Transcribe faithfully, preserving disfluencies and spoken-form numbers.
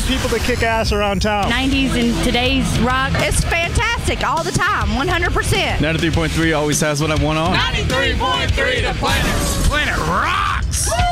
people that kick ass around town. nineties and today's rock. It's fantastic all the time, one hundred percent. ninety-three point three always has what I want on. ninety-three point three, the planet. Planet rocks.